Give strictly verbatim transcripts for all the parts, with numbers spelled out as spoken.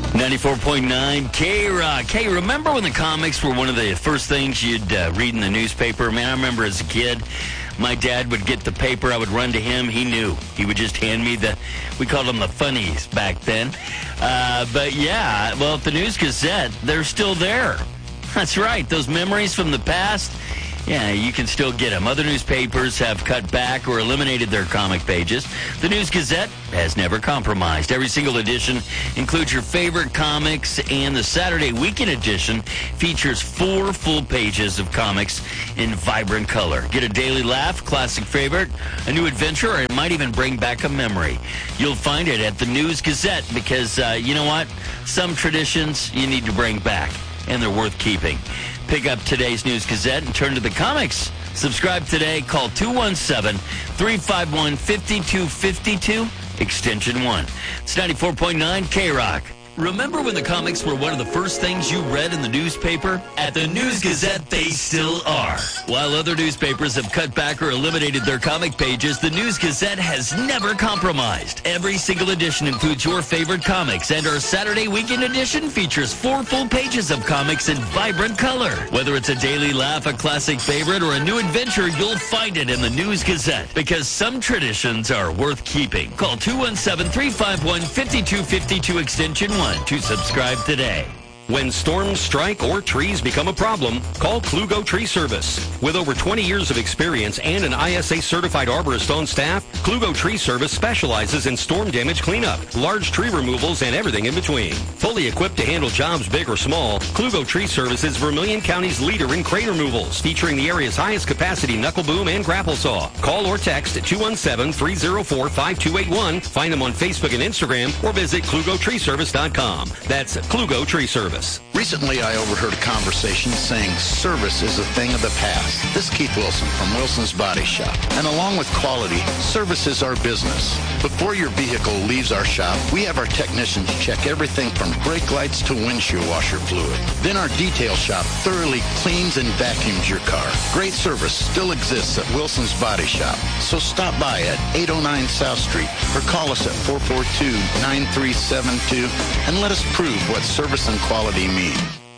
ninety-four point nine K-Rock. Hey, remember when the comics were one of the first things you'd uh, read in the newspaper? Man, I remember as a kid, my dad would get the paper. I would run to him. He knew. He would just hand me the, we called them the funnies back then. Uh, but yeah, well, at the News Gazette, they're still there. That's right. Those memories from the past, yeah, you can still get them. Other newspapers have cut back or eliminated their comic pages. The News Gazette has never compromised. Every single edition includes your favorite comics, and the Saturday Weekend edition features four full pages of comics in vibrant color. Get a daily laugh, classic favorite, a new adventure, or it might even bring back a memory. You'll find it at the News Gazette because, uh, you know what? Some traditions you need to bring back, and they're worth keeping. Pick up today's News Gazette and turn to the comics. Subscribe today. Call two one seven, three five one, five two five two, extension one. It's ninety-four point nine K-Rock. Remember when the comics were one of the first things you read in the newspaper? At the News Gazette, they still are. While other newspapers have cut back or eliminated their comic pages, the News Gazette has never compromised. Every single edition includes your favorite comics, and our Saturday Weekend edition features four full pages of comics in vibrant color. Whether it's a daily laugh, a classic favorite, or a new adventure, you'll find it in the News Gazette because some traditions are worth keeping. Call two one seven, three five one, five two five two, extension one. To subscribe today. When storms strike or trees become a problem, call Klugo Tree Service. With over twenty years of experience and an I S A certified arborist on staff, Klugo Tree Service specializes in storm damage cleanup, large tree removals, and everything in between. Fully equipped to handle jobs big or small, Klugo Tree Service is Vermilion County's leader in crane removals, featuring the area's highest capacity knuckle boom and grapple saw. Call or text at two one seven, three zero four, five two eight one. Find them on Facebook and Instagram or visit klugo tree service dot com. That's Klugo Tree Service. Recently, I overheard a conversation saying service is a thing of the past. This is Keith Wilson from Wilson's Body Shop. And along with quality, service is our business. Before your vehicle leaves our shop, we have our technicians check everything from brake lights to windshield washer fluid. Then our detail shop thoroughly cleans and vacuums your car. Great service still exists at Wilson's Body Shop. So stop by at eight oh nine South Street or call us at four four two, nine three seven two and let us prove what service and quality mean.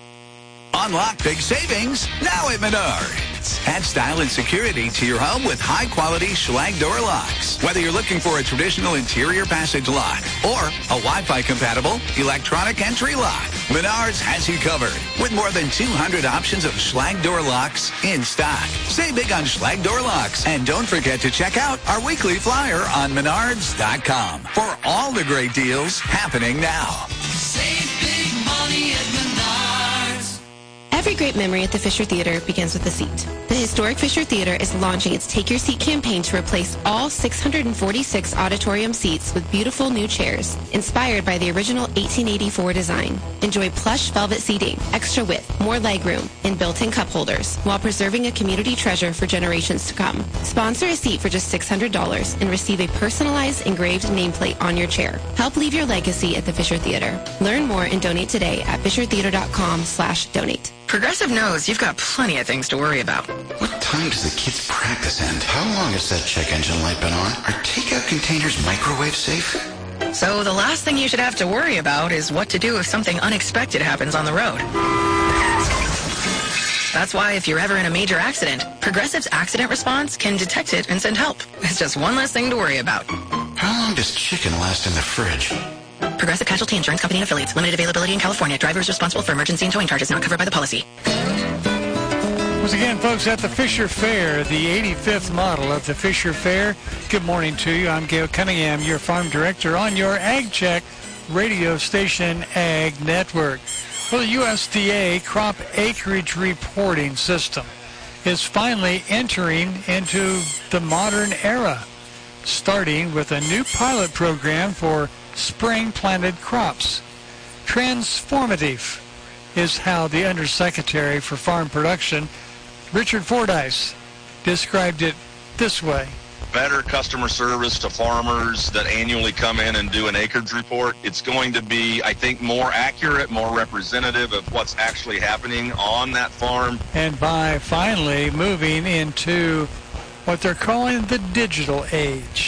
Unlock big savings now at Menards. Add style and security to your home with high-quality Schlage door locks. Whether you're looking for a traditional interior passage lock or a Wi-Fi compatible electronic entry lock, Menards has you covered with more than two hundred options of Schlage door locks in stock. Save big on Schlage door locks, and don't forget to check out our weekly flyer on menards dot com for all the great deals happening now. Save big money at Menards. Every great memory at the Fisher Theater begins with a seat. The historic Fisher Theater is launching its Take Your Seat campaign to replace all six hundred forty-six auditorium seats with beautiful new chairs, inspired by the original eighteen eighty-four design. Enjoy plush velvet seating, extra width, more legroom, and built-in cup holders, while preserving a community treasure for generations to come. Sponsor a seat for just six hundred dollars and receive a personalized engraved nameplate on your chair. Help leave your legacy at the Fisher Theater. Learn more and donate today at fisher theater dot com slash donate. Progressive knows you've got plenty of things to worry about. What time does the kids' practice end? How long has that check engine light been on? Are takeout containers microwave safe? So the last thing you should have to worry about is what to do if something unexpected happens on the road. That's why if you're ever in a major accident, Progressive's accident response can detect it and send help. It's just one less thing to worry about. How long does chicken last in the fridge? Progressive Casualty Insurance Company and Affiliates. Limited availability in California. Driver is responsible for emergency and towing charges not covered by the policy. Once again, folks, at the Fisher Fair, the eighty-fifth model of the Fisher Fair. Good morning to you. I'm Gail Cunningham, your farm director on your Ag Check radio station Ag Network. Well, the U S D A crop acreage reporting system is finally entering into the modern era, starting with a new pilot program for spring planted crops. Transformative is how the Undersecretary for Farm Production, Richard Fordyce, described it this way. Better customer service to farmers that annually come in and do an acreage report. It's going to be, I think, more accurate, more representative of what's actually happening on that farm. And by finally moving into what they're calling the digital age.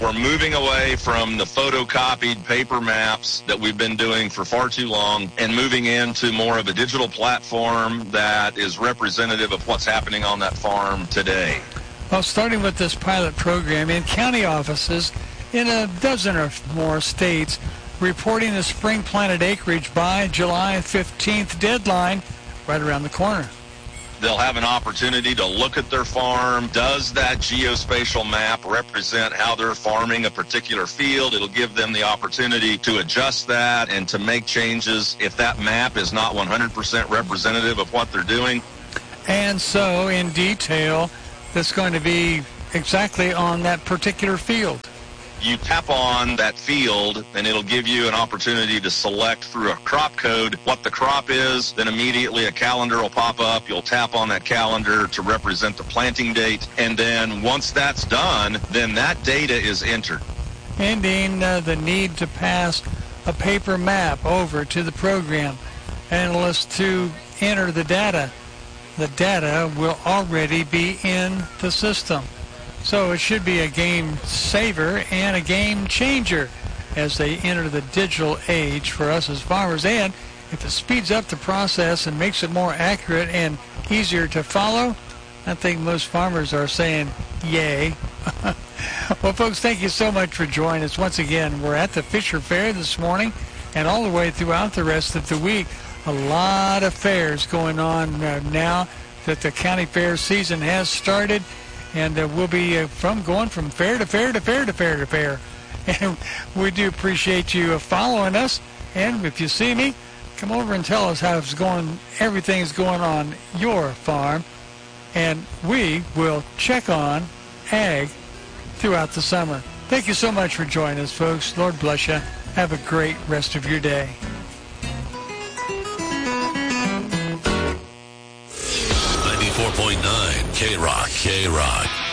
We're moving away from the photocopied paper maps that we've been doing for far too long and moving into more of a digital platform that is representative of what's happening on that farm today. Well, starting with this pilot program in county offices in a dozen or more states, reporting the spring planted acreage by July fifteenth, deadline right around the corner. They'll have an opportunity to look at their farm. Does that geospatial map represent how they're farming a particular field? It'll give them the opportunity to adjust that and to make changes if that map is not one hundred percent representative of what they're doing. And so, in detail, that's going to be exactly on that particular field. You tap on that field, and it'll give you an opportunity to select through a crop code what the crop is. Then immediately a calendar will pop up. You'll tap on that calendar to represent the planting date. And then once that's done, then that data is entered. Ending uh, the need to pass a paper map over to the program analyst to enter the data. The data will already be in the system. So it should be a game saver and a game changer as they enter the digital age for us as farmers. And if it speeds up the process and makes it more accurate and easier to follow, I think most farmers are saying, yay. Well, folks, thank you so much for joining us. Once again, we're at the Fisher Fair this morning and all the way throughout the rest of the week. A lot of fairs going on uh, now that the county fair season has started. And uh, we'll be uh, from going from fair to fair to fair to fair to fair. And we do appreciate you uh, following us. And if you see me, come over and tell us how it's going, everything's going on your farm. And we will check on ag throughout the summer. Thank you so much for joining us, folks. Lord bless you. Have a great rest of your day. ninety-four point nine K-Rock, K-Rock.